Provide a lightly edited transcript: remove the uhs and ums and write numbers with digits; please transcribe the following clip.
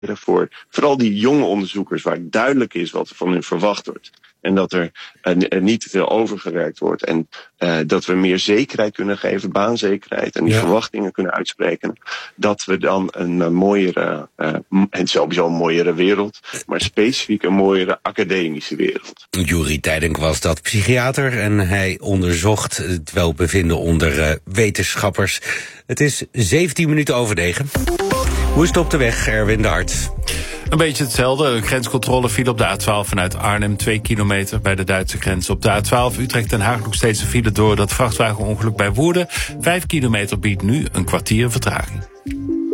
voor vooral die jonge onderzoekers, waar duidelijk is wat er van hun verwacht wordt. En dat er niet te veel overgewerkt wordt. En dat we meer zekerheid kunnen geven, baanzekerheid. En die verwachtingen kunnen uitspreken. Dat we dan een mooiere, en sowieso een mooiere wereld, maar specifiek een mooiere academische wereld. Juri Tijdenk was dat, psychiater. En hij onderzocht het welbevinden onder wetenschappers. Het is 17 minuten over 9. Hoe is het op de weg, Erwin de Hart? Een beetje hetzelfde. Een grenscontrole file op de A12 vanuit Arnhem, 2 kilometer bij de Duitse grens. Op de A12 Utrecht-Den Haag nog steeds een file door dat vrachtwagenongeluk bij Woerden. 5 kilometer biedt nu een kwartier vertraging.